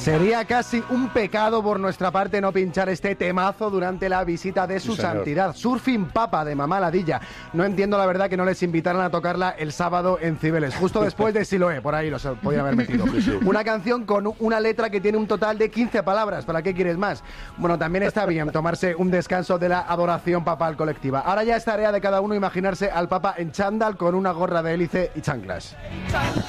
Sería casi un pecado por nuestra parte no pinchar este temazo durante la visita de su santidad. Surfing Papa de Mamá Ladilla. No entiendo la verdad que no les invitaran a tocarla el sábado en Cibeles, justo después de Siloé, por ahí los podían haber metido. Una canción con una letra que tiene un total de 15 palabras, ¿para qué quieres más? Bueno, también está bien tomarse un descanso de la adoración papal colectiva. Ahora ya es tarea de cada uno imaginarse al Papa en chándal con una gorra de hélice y chanclas.